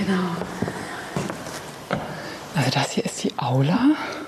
Genau. Also das hier ist die Aula,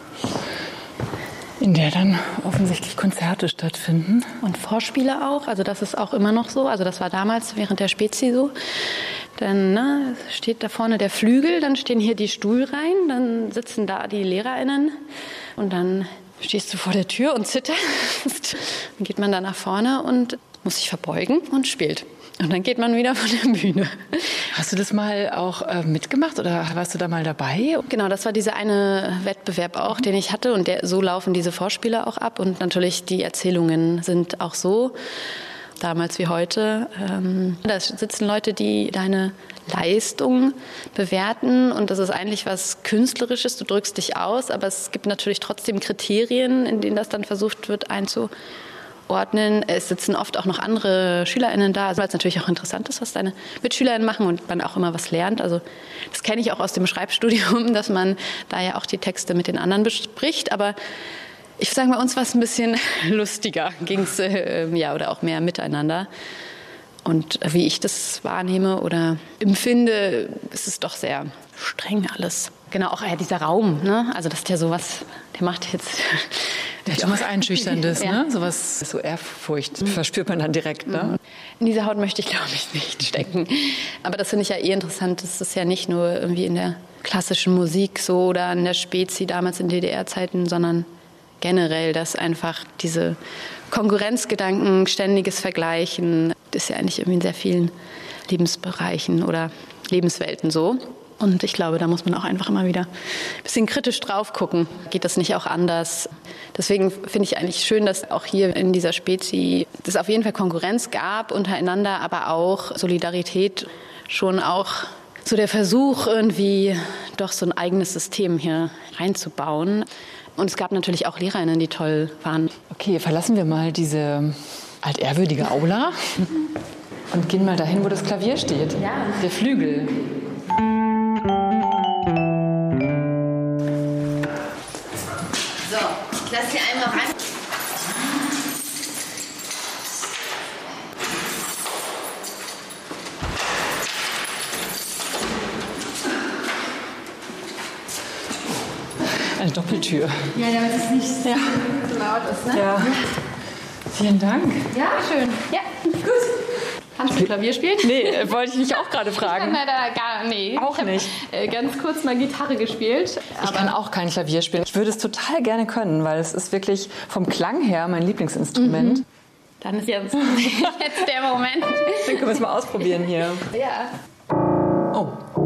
in der dann offensichtlich Konzerte stattfinden. Und Vorspiele auch, also das ist auch immer noch so. Also das war damals während der Spezi so. Dann steht da vorne der Flügel, dann stehen hier die Stuhlreihen, dann sitzen da die LehrerInnen und dann stehst du vor der Tür und zitterst. Dann geht man da nach vorne und muss sich verbeugen und spielt. Und dann geht man wieder von der Bühne. Hast du das mal auch mitgemacht oder warst du da mal dabei? Genau, das war dieser eine Wettbewerb auch, den ich hatte. Und so laufen diese Vorspiele auch ab. Und natürlich die Erzählungen sind auch so, damals wie heute. Da sitzen Leute, die deine Leistung bewerten. Und das ist eigentlich was Künstlerisches. Du drückst dich aus, aber es gibt natürlich trotzdem Kriterien, in denen das dann versucht wird einzuordnen. Es sitzen oft auch noch andere SchülerInnen da, weil es natürlich auch interessant ist, was deine MitschülerInnen machen und man auch immer was lernt. Also das kenne ich auch aus dem Schreibstudium, dass man da ja auch die Texte mit den anderen bespricht. Aber ich würde sagen, bei uns war es ein bisschen lustiger, ging es oder auch mehr miteinander. Und wie ich das wahrnehme oder empfinde, ist es doch sehr streng alles. Genau, auch dieser Raum, ne? Also das ist ja sowas, der macht jetzt... Der hat schon was Einschüchterndes, ja. Ne? Sowas, so Ehrfurcht verspürt man dann direkt, ne? In dieser Haut möchte ich, glaube ich, nicht stecken. Aber das finde ich ja interessant. Das ist ja nicht nur irgendwie in der klassischen Musik so oder in der Spezi damals in DDR-Zeiten, sondern generell, dass einfach diese Konkurrenzgedanken, ständiges Vergleichen, das ist ja eigentlich irgendwie in sehr vielen Lebensbereichen oder Lebenswelten so. Und ich glaube, da muss man auch einfach immer wieder ein bisschen kritisch drauf gucken. Geht das nicht auch anders? Deswegen finde ich eigentlich schön, dass auch hier in dieser Spezi es auf jeden Fall Konkurrenz gab untereinander, aber auch Solidarität, schon auch so der Versuch, irgendwie doch so ein eigenes System hier reinzubauen. Und es gab natürlich auch LehrerInnen, die toll waren. Okay, verlassen wir mal diese altehrwürdige Aula und gehen mal dahin, wo das Klavier steht. Ja. Der Flügel. So, ich lasse Sie einmal rein. Eine Doppeltür. Ja, damit es nicht so laut ist, ne? Ja. Vielen Dank. Ja, schön. Ja, gut. Kannst du Klavier spielen? Nee, wollte ich mich auch gerade fragen. Ich kann leider Auch nicht. Ich habe ganz kurz mal Gitarre gespielt. Ich kann auch kein Klavier spielen. Ich würde es total gerne können, weil es ist wirklich vom Klang her mein Lieblingsinstrument. Dann ist jetzt der Moment. Dann können wir es mal ausprobieren hier. Ja. Oh.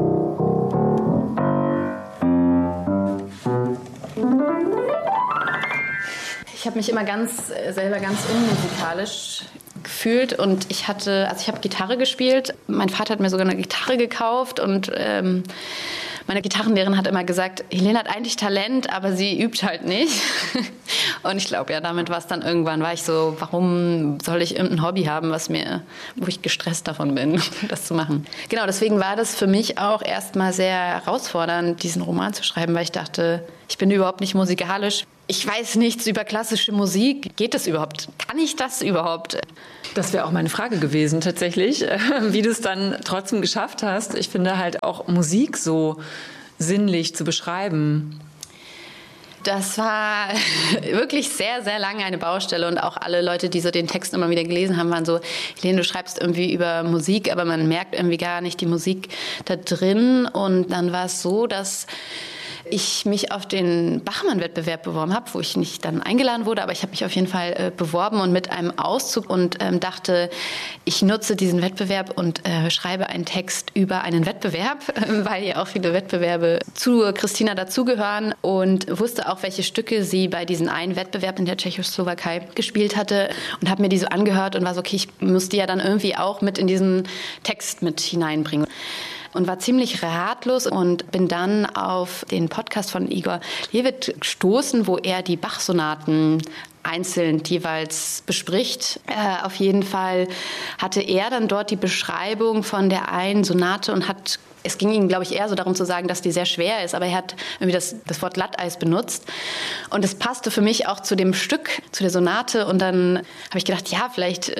Ich habe mich immer selber ganz unmusikalisch gefühlt und ich habe Gitarre gespielt. Mein Vater hat mir sogar eine Gitarre gekauft und meine Gitarrenlehrerin hat immer gesagt, Helene hat eigentlich Talent, aber sie übt halt nicht. Und ich glaube, ja, damit war es dann irgendwann, war ich so, warum soll ich irgendein Hobby haben, wo ich gestresst davon bin, das zu machen. Genau, deswegen war das für mich auch erstmal sehr herausfordernd, diesen Roman zu schreiben, weil ich dachte, ich bin überhaupt nicht musikalisch. Ich weiß nichts über klassische Musik. Geht das überhaupt? Kann ich das überhaupt? Das wäre auch meine Frage gewesen tatsächlich, wie du es dann trotzdem geschafft hast. Ich finde halt auch Musik so sinnlich zu beschreiben. Das war wirklich sehr, sehr lange eine Baustelle und auch alle Leute, die so den Text immer wieder gelesen haben, waren so, Helene, du schreibst irgendwie über Musik, aber man merkt irgendwie gar nicht die Musik da drin. Und dann war es so, dass ich mich auf den Bachmann-Wettbewerb beworben habe, wo ich nicht dann eingeladen wurde, aber ich habe mich auf jeden Fall beworben und mit einem Auszug und dachte, ich nutze diesen Wettbewerb und schreibe einen Text über einen Wettbewerb, weil ja auch viele Wettbewerbe zu Christina dazugehören und wusste auch, welche Stücke sie bei diesem einen Wettbewerb in der Tschechoslowakei gespielt hatte und habe mir die so angehört und war so, okay, ich muss die ja dann irgendwie auch mit in diesen Text mit hineinbringen. Und war ziemlich ratlos und bin dann auf den Podcast von Igor Levit gestoßen, wo er die Bach-Sonaten einzeln jeweils bespricht. Auf jeden Fall hatte er dann dort die Beschreibung von der einen Sonate und es ging ihm, glaube ich, eher so darum zu sagen, dass die sehr schwer ist, aber er hat irgendwie das Wort Glatteis benutzt. Und es passte für mich auch zu dem Stück, zu der Sonate. Und dann habe ich gedacht, ja, vielleicht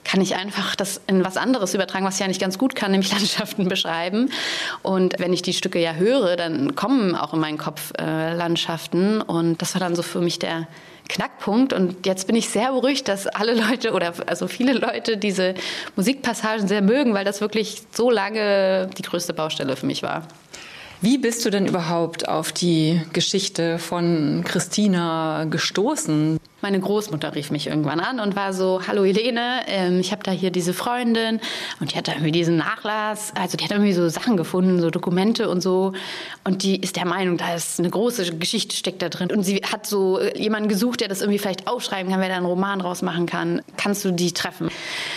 kann ich einfach das in was anderes übertragen, was ich eigentlich ganz gut kann, nämlich Landschaften beschreiben. Und wenn ich die Stücke ja höre, dann kommen auch in meinen Kopf Landschaften. Und das war dann so für mich der Knackpunkt. Und jetzt bin ich sehr beruhigt, dass alle Leute oder also viele Leute diese Musikpassagen sehr mögen, weil das wirklich so lange die größte Baustelle für mich war. Wie bist du denn überhaupt auf die Geschichte von Christina gestoßen? Meine Großmutter rief mich irgendwann an und war so, hallo Helene, ich habe da hier diese Freundin und die hat da irgendwie diesen Nachlass, also die hat irgendwie so Sachen gefunden, so Dokumente und so und die ist der Meinung, da ist eine große Geschichte steckt da drin und sie hat so jemanden gesucht, der das irgendwie vielleicht aufschreiben kann, wer da einen Roman draus machen kann. Kannst du die treffen?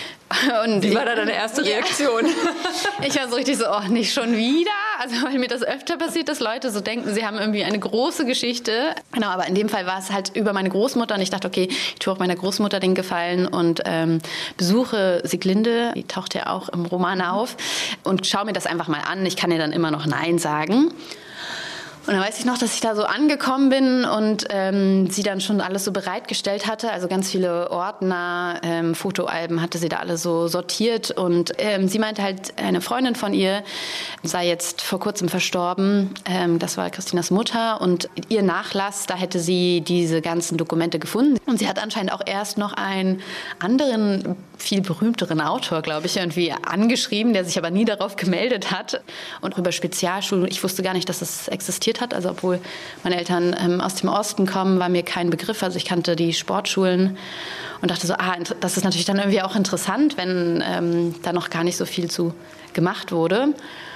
Und wie war da deine erste Reaktion? Ich war so richtig so, oh, nicht schon wieder? Also weil mir das öfter passiert, dass Leute so denken, sie haben irgendwie eine große Geschichte. Genau, aber in dem Fall war es halt über meine Großmutter und ich dachte, okay, ich tue auch meiner Großmutter den Gefallen und besuche Sieglinde, die taucht ja auch im Roman auf und schaue mir das einfach mal an. Ich kann ihr dann immer noch Nein sagen. Und dann weiß ich noch, dass ich da so angekommen bin und sie dann schon alles so bereitgestellt hatte. Also ganz viele Ordner, Fotoalben hatte sie da alle so sortiert. Und sie meinte halt, eine Freundin von ihr sei jetzt vor kurzem verstorben. Das war Christinas Mutter. Und ihr Nachlass, da hätte sie diese ganzen Dokumente gefunden. Und sie hat anscheinend auch erst noch einen anderen, viel berühmteren Autor, glaube ich, irgendwie angeschrieben, der sich aber nie darauf gemeldet hat. Und über Spezialschulen, ich wusste gar nicht, dass es existiert hat. Also obwohl meine Eltern aus dem Osten kommen, war mir kein Begriff. Also ich kannte die Sportschulen und dachte so, das ist natürlich dann irgendwie auch interessant, wenn da noch gar nicht so viel zu gemacht wurde.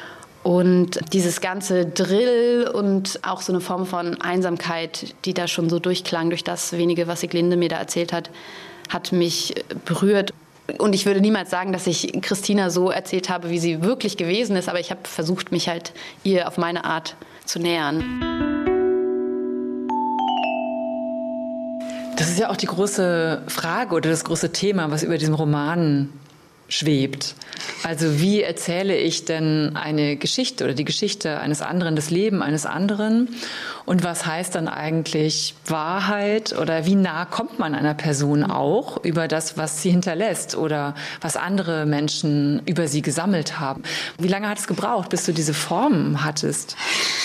Und dieses ganze Drill und auch so eine Form von Einsamkeit, die da schon so durchklang durch das wenige, was Sieglinde mir da erzählt hat, hat mich berührt. Und ich würde niemals sagen, dass ich Christina so erzählt habe, wie sie wirklich gewesen ist, aber ich habe versucht, mich halt ihr auf meine Art zu nähern. Das ist ja auch die große Frage oder das große Thema, was über diesem Roman schwebt. Also wie erzähle ich denn eine Geschichte oder die Geschichte eines anderen, das Leben eines anderen? Und was heißt dann eigentlich Wahrheit oder wie nah kommt man einer Person auch über das, was sie hinterlässt oder was andere Menschen über sie gesammelt haben? Wie lange hat es gebraucht, bis du diese Form hattest?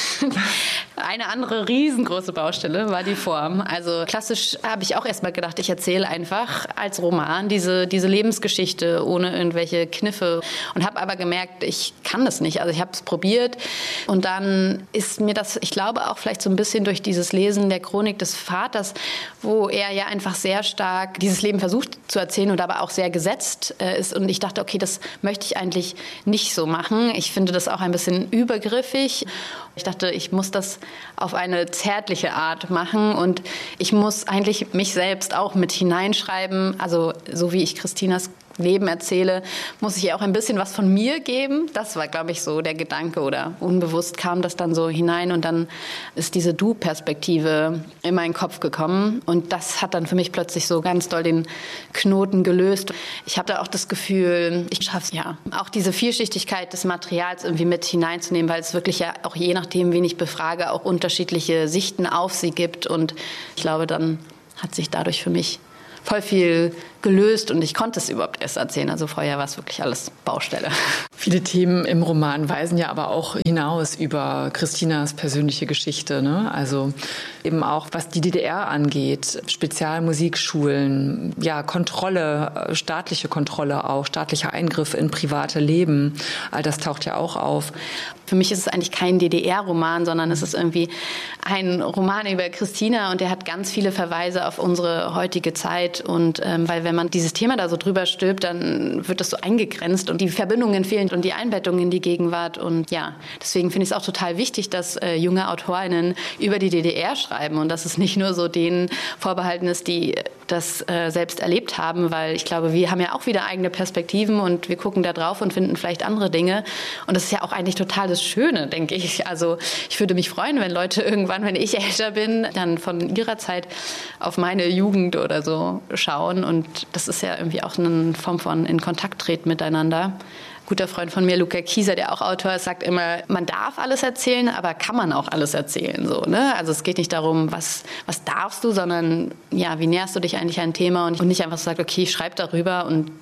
Eine andere riesengroße Baustelle war die Form. Also klassisch habe ich auch erstmal gedacht, ich erzähle einfach als Roman diese Lebensgeschichte ohne irgendwelche Kniffe und habe aber gemerkt, ich kann das nicht. Also ich habe es probiert und dann ist mir das, ich glaube auch vielleicht so ein bisschen durch dieses Lesen der Chronik des Vaters, wo er ja einfach sehr stark dieses Leben versucht zu erzählen und aber auch sehr gesetzt ist und ich dachte, okay, das möchte ich eigentlich nicht so machen. Ich finde das auch ein bisschen übergriffig. Ich dachte, ich muss das auf eine zärtliche Art machen und ich muss eigentlich mich selbst auch mit hineinschreiben. Also so wie ich Christinas Leben erzähle, muss ich ihr auch ein bisschen was von mir geben. Das war, glaube ich, so der Gedanke oder unbewusst kam das dann so hinein und dann ist diese Du-Perspektive in meinen Kopf gekommen und das hat dann für mich plötzlich so ganz doll den Knoten gelöst. Ich hatte auch das Gefühl, ich schaffe es ja, auch diese Vielschichtigkeit des Materials irgendwie mit hineinzunehmen, weil es wirklich ja auch je nachdem, wen ich befrage, auch unterschiedliche Sichten auf sie gibt und ich glaube, dann hat sich dadurch für mich voll viel gelöst und ich konnte es überhaupt erst erzählen. Also vorher war es wirklich alles Baustelle. Viele Themen im Roman weisen ja aber auch hinaus über Christinas persönliche Geschichte, ne? Also eben auch, was die DDR angeht, Spezialmusikschulen, ja, Kontrolle, staatliche Kontrolle auch, staatlicher Eingriff in private Leben. All das taucht ja auch auf. Für mich ist es eigentlich kein DDR-Roman, sondern es ist irgendwie ein Roman über Christina und der hat ganz viele Verweise auf unsere heutige Zeit und weil wenn man dieses Thema da so drüber stülpt, dann wird das so eingegrenzt und die Verbindungen fehlen und die Einbettung in die Gegenwart und ja, deswegen finde ich es auch total wichtig, dass junge AutorInnen über die DDR schreiben und dass es nicht nur so denen vorbehalten ist, die das selbst erlebt haben, weil ich glaube, wir haben ja auch wieder eigene Perspektiven und wir gucken da drauf und finden vielleicht andere Dinge und das ist ja auch eigentlich total das Schöne, denke ich. Also ich würde mich freuen, wenn Leute irgendwann, wenn ich älter bin, dann von ihrer Zeit auf meine Jugend oder so schauen und das ist ja irgendwie auch eine Form von in Kontakt treten miteinander. Guter Freund von mir, Luca Kieser, der auch Autor ist, sagt immer, man darf alles erzählen, aber kann man auch alles erzählen? So, ne? Also es geht nicht darum, was darfst du, sondern ja, wie näherst du dich eigentlich an ein Thema und nicht einfach so sagt, okay, ich schreibe darüber und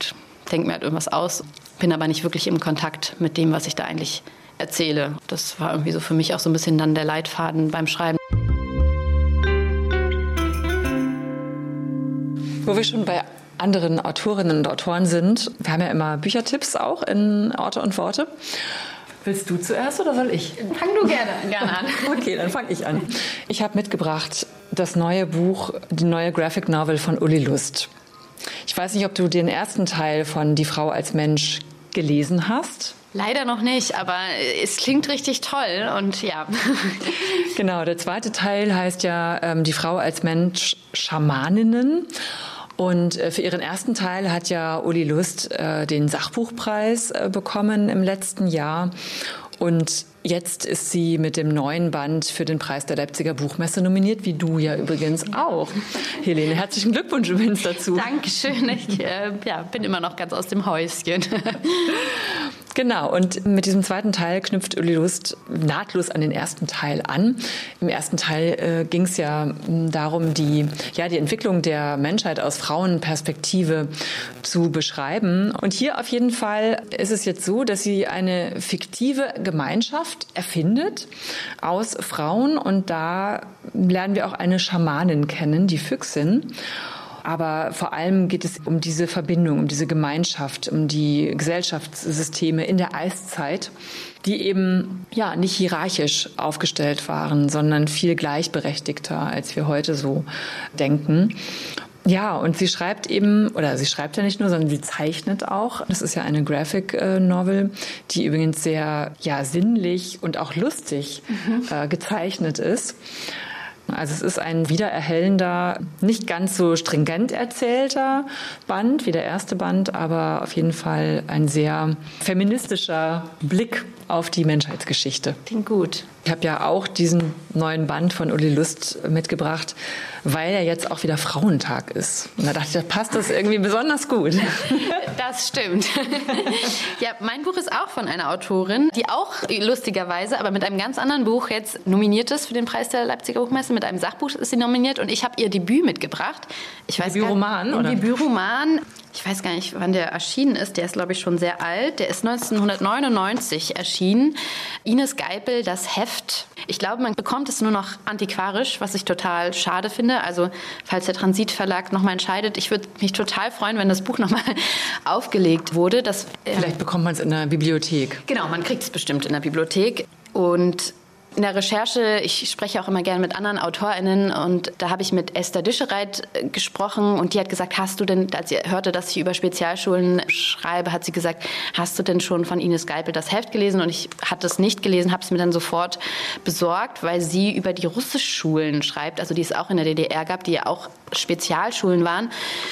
denke mir halt irgendwas aus, bin aber nicht wirklich im Kontakt mit dem, was ich da eigentlich erzähle. Das war irgendwie so für mich auch so ein bisschen dann der Leitfaden beim Schreiben. Wo wir schon bei anderen Autorinnen und Autoren sind, wir haben ja immer Büchertipps auch in Orte und Worte. Willst du zuerst oder soll ich? Fang du gerne an. Okay, dann fange ich an. Ich habe mitgebracht das neue Buch, die neue Graphic Novel von Uli Lust. Ich weiß nicht, ob du den ersten Teil von Die Frau als Mensch gelesen hast. Leider noch nicht, aber es klingt richtig toll und ja. Genau, der zweite Teil heißt ja Die Frau als Mensch, Schamaninnen. Und für ihren ersten Teil hat ja Uli Lust den Sachbuchpreis bekommen im letzten Jahr. Und jetzt ist sie mit dem neuen Band für den Preis der Leipziger Buchmesse nominiert, wie du ja übrigens auch. Helene, herzlichen Glückwunsch übrigens dazu. Dankeschön. Ich bin immer noch ganz aus dem Häuschen. Genau, und mit diesem zweiten Teil knüpft Uli Lust nahtlos an den ersten Teil an. Im ersten Teil ging es ja darum, die Entwicklung der Menschheit aus Frauenperspektive zu beschreiben. Und hier auf jeden Fall ist es jetzt so, dass sie eine fiktive Gemeinschaft erfindet aus Frauen. Und da lernen wir auch eine Schamanin kennen, die Füchsin. Aber vor allem geht es um diese Verbindung, um diese Gemeinschaft, um die Gesellschaftssysteme in der Eiszeit, die eben nicht hierarchisch aufgestellt waren, sondern viel gleichberechtigter, als wir heute so denken. Ja, und sie schreibt eben, oder sie schreibt ja nicht nur, sondern sie zeichnet auch. Das ist ja eine Graphic Novel, die übrigens sehr sinnlich und auch lustig gezeichnet ist. Also es ist ein wiedererhellender, nicht ganz so stringent erzählter Band wie der erste Band, aber auf jeden Fall ein sehr feministischer Blick auf die Menschheitsgeschichte. Klingt gut. Ich habe ja auch diesen neuen Band von Uli Lust mitgebracht, weil ja jetzt auch wieder Frauentag ist. Und da dachte ich, da passt das irgendwie besonders gut. Das stimmt. Ja, mein Buch ist auch von einer Autorin, die auch lustigerweise, aber mit einem ganz anderen Buch jetzt nominiert ist für den Preis der Leipziger Buchmesse. Mit einem Sachbuch ist sie nominiert und ich habe ihr Debüt mitgebracht. Debütroman, oder? Debütroman. Ich weiß gar nicht, wann der erschienen ist. Der ist, glaube ich, schon sehr alt. Der ist 1999 erschienen. Ines Geipel, das Heft. Ich glaube, man bekommt es nur noch antiquarisch, was ich total schade finde. Also, falls der Transitverlag nochmal entscheidet, ich würde mich total freuen, wenn das Buch nochmal aufgelegt wurde. Vielleicht bekommt man es in der Bibliothek. Genau, man kriegt es bestimmt in der Bibliothek. Und in der Recherche, ich spreche auch immer gerne mit anderen AutorInnen und da habe ich mit Esther Dischereit gesprochen und die hat gesagt, hast du denn, als sie hörte, dass ich über Spezialschulen schreibe, hat sie gesagt, hast du denn schon von Ines Geipel das Heft gelesen? Und ich hatte es nicht gelesen, habe es mir dann sofort besorgt, weil sie über die Russischschulen schreibt, also die es auch in der DDR gab, die ja auch Spezialschulen waren.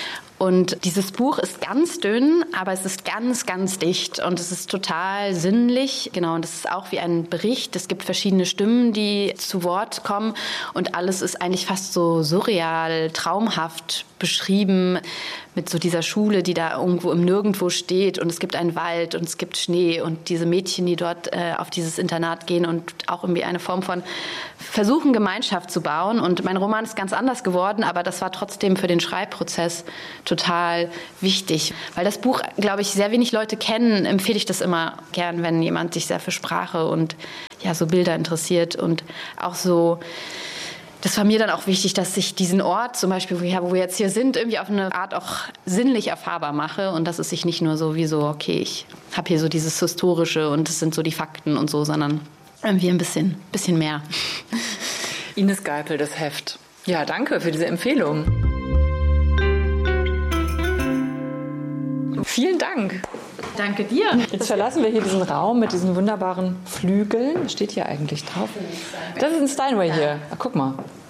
Und dieses Buch ist ganz dünn, aber es ist ganz, ganz dicht und es ist total sinnlich. Genau, und es ist auch wie ein Bericht. Es gibt verschiedene Stimmen, die zu Wort kommen und alles ist eigentlich fast so surreal, traumhaft beschrieben mit so dieser Schule, die da irgendwo im Nirgendwo steht und es gibt einen Wald und es gibt Schnee und diese Mädchen, die dort auf dieses Internat gehen und auch irgendwie eine Form von versuchen, Gemeinschaft zu bauen. Und mein Roman ist ganz anders geworden, aber das war trotzdem für den Schreibprozess total wichtig. Weil das Buch, glaube ich, sehr wenig Leute kennen, empfehle ich das immer gern, wenn jemand sich sehr für Sprache und so Bilder interessiert und auch so. Das war mir dann auch wichtig, dass ich diesen Ort zum Beispiel, wo wir jetzt hier sind, irgendwie auf eine Art auch sinnlich erfahrbar mache und dass es sich nicht nur so wie so, okay, ich habe hier so dieses Historische und das sind so die Fakten und so, sondern irgendwie ein bisschen mehr. Ines Geipel, das Heft. Ja, danke für diese Empfehlung. Vielen Dank. Danke dir. Jetzt verlassen wir hier diesen Raum mit diesen wunderbaren Flügeln. Was steht hier eigentlich drauf? Das ist ein Steinway hier. Guck mal.